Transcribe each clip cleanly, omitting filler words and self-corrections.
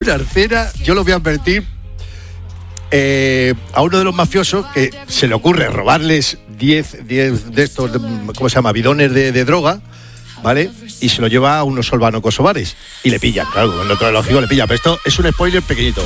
una escena, yo lo voy a advertir, a uno de los mafiosos que se le ocurre robarles 10 de estos, ¿cómo se llama?, bidones de droga, ¿vale? Y se lo lleva a unos solvano-kosovares y le pillan, claro, en otro lógico le pilla, pero esto es un spoiler pequeñito.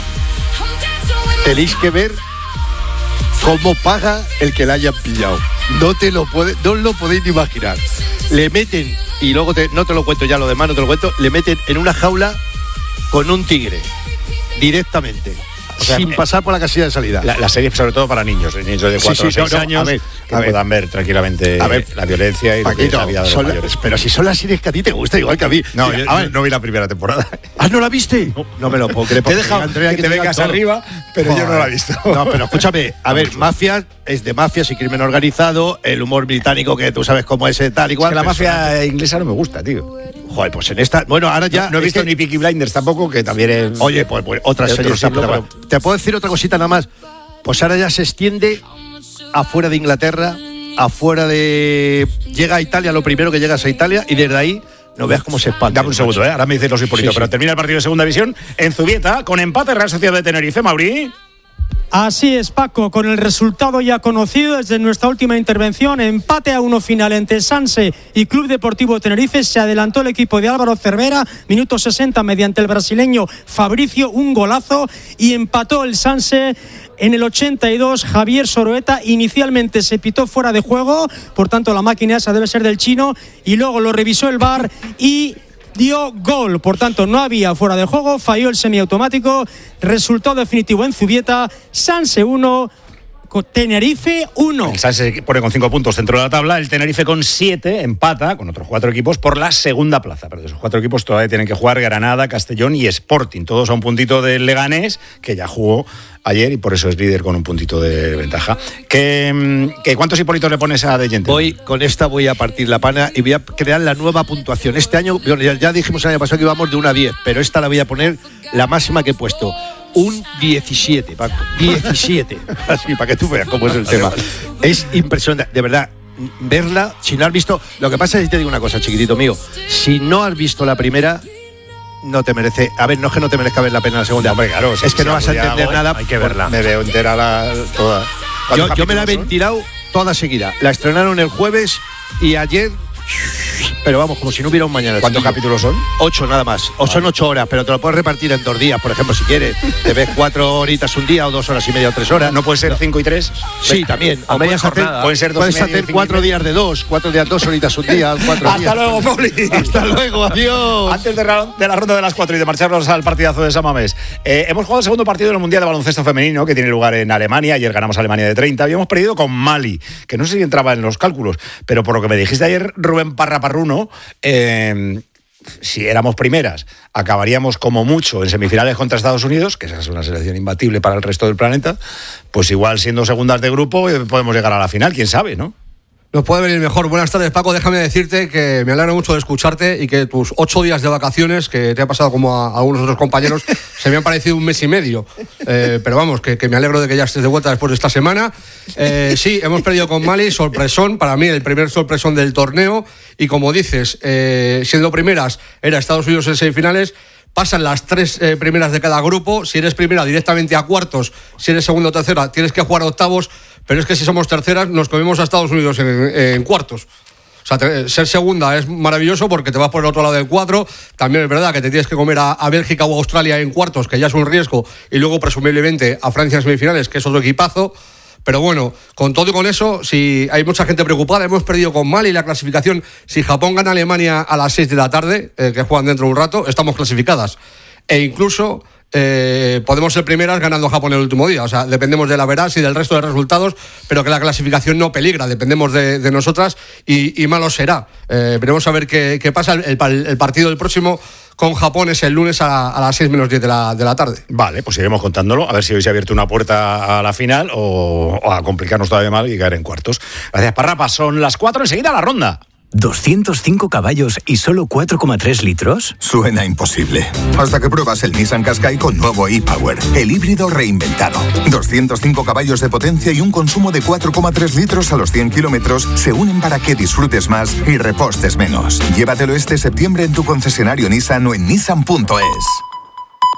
Tenéis que ver cómo paga el que la hayan pillado. No os lo podéis ni imaginar. Le meten, y luego no te lo cuento ya, lo demás no te lo cuento, le meten en una jaula con un tigre, directamente. O sea, sin pasar por la casilla de salida. La serie sobre todo para niños de 4 o 6 años, que puedan ver tranquilamente la violencia y Paquito, la vida de los mayores. Pero si son las series que a ti te gusta, igual que a mí. No, mira, yo no vi la primera temporada. ¿No la viste? No me lo puedo creer. Te he dejado Andrea, que te vengas arriba, pero yo no la he visto. No, pero escúchame, a ver, Mafia es de mafias y crimen organizado, el humor británico que tú sabes cómo es tal y cual. Es que la mafia inglesa no me gusta, tío. Joder, pues en esta... Bueno, ahora ya... No he visto ni Peaky Blinders tampoco, que también es... Oye, pues otra serie. ¿Te puedo decir otra cosita nada más? Pues ahora ya se extiende afuera de Inglaterra, llega a Italia, lo primero que llegas a Italia, y desde ahí no veas cómo se expande. Dame un segundo, ahora me dices los hipólitos, pero termina el partido de segunda división en Zubieta, con empate Real Sociedad de Tenerife, Mauri. Así es, Paco, con el resultado ya conocido desde nuestra última intervención, empate a 1 final entre Sanse y Club Deportivo Tenerife. Se adelantó el equipo de Álvaro Cervera, minuto 60, mediante el brasileño Fabricio, un golazo, y empató el Sanse en el 82, Javier Soroeta. Inicialmente se pitó fuera de juego, por tanto la máquina esa debe ser del chino, y luego lo revisó el VAR y dio gol, por tanto no había fuera de juego, falló el semiautomático. Resultado definitivo en Zubieta: Sanse 1, Tenerife 1. El Sanse pone con 5 puntos dentro de la tabla, el Tenerife con 7 empata con otros 4 equipos por la segunda plaza, pero de esos 4 equipos todavía tienen que jugar Granada, Castellón y Sporting, todos a un puntito del Leganés, que ya jugó ayer y por eso es líder con un puntito de ventaja. ¿Cuántos hipólitos le pones a De Gentleman? Con esta voy a partir la pana y voy a crear la nueva puntuación. Este año, ya dijimos el año pasado que íbamos de 1 a 10, pero esta la voy a poner la máxima que he puesto. Un 17, Paco. 17. Así, para que tú veas cómo es el tema. Es impresionante, de verdad. Verla, si no has visto... Lo que pasa es que te digo una cosa, chiquitito mío. Si no has visto la primera, no te merece... A ver, no es que no te merezca ver la pena la segunda. Hombre, claro, es que no vas a entender nada. Hay que verla. Me veo entera toda. Yo me la he ventilado toda seguida. La estrenaron el jueves y ayer... Pero vamos, como si no hubiera un mañana. ¿Cuántos capítulos son? 8 nada más. Son 8 horas, pero te lo puedes repartir en 2 días, por ejemplo, si quieres. Te ves 4 horitas un día o 2 horas y media o 3 horas. ¿No puede ser 5 y 3? Sí, también. A media jornada. Pueden ser 2 puedes hacer 4 días de 2, 4 días 2 horitas un día, 4 días. Hasta luego, Poli. Hasta luego, adiós. Antes de la ronda de las 4 y de marcharnos al partidazo de San Mamés, hemos jugado el segundo partido del Mundial de Baloncesto Femenino, que tiene lugar en Alemania. Ayer ganamos a Alemania de 30. Habíamos perdido con Mali, que no sé si entraba en los cálculos, pero por lo que me dijiste ayer, Rubén Parraparruno, si éramos primeras, acabaríamos como mucho en semifinales contra Estados Unidos, que esa es una selección imbatible para el resto del planeta. Pues igual siendo segundas de grupo podemos llegar a la final, quién sabe, ¿no? Nos puede venir mejor. Buenas tardes, Paco. Déjame decirte que me alegra mucho de escucharte y que tus 8 días de vacaciones, que te ha pasado como a algunos otros compañeros, se me han parecido 1 mes y medio. Pero vamos, que me alegro de que ya estés de vuelta después de esta semana. Sí, hemos perdido con Mali, sorpresón, para mí el primer sorpresón del torneo. Y como dices, siendo primeras, era Estados Unidos en semifinales. Pasan las 3 primeras de cada grupo. Si eres primera, directamente a cuartos. Si eres segunda o tercera, tienes que jugar a octavos. Pero es que si somos terceras, nos comemos a Estados Unidos en cuartos. O sea, ser segunda es maravilloso porque te vas por el otro lado del cuadro. También es verdad que te tienes que comer a Bélgica o Australia en cuartos, que ya es un riesgo. Y luego, presumiblemente, a Francia en semifinales, que es otro equipazo. Pero bueno, con todo y con eso, si hay mucha gente preocupada, hemos perdido con Mali la clasificación. Si Japón gana a Alemania a las 6 de la tarde, que juegan dentro de un rato, estamos clasificadas. E incluso podemos ser primeras ganando a Japón el último día. O sea, dependemos de la veraz y del resto de resultados, pero que la clasificación no peligra, dependemos de nosotras y malo será. Veremos a ver qué pasa. El partido del próximo con Japón es el lunes a las 6 menos 10 de la tarde. Vale, pues iremos contándolo, a ver si hoy se ha abierto una puerta a la final o a complicarnos todavía más y caer en cuartos. Gracias, Parrapa. Son las 4, enseguida la ronda. ¿205 caballos y solo 4,3 litros? Suena imposible. Hasta que pruebas el Nissan Qashqai con nuevo e-Power, el híbrido reinventado. 205 caballos de potencia y un consumo de 4,3 litros a los 100 kilómetros se unen para que disfrutes más y repostes menos. Llévatelo este septiembre en tu concesionario Nissan o en nissan.es.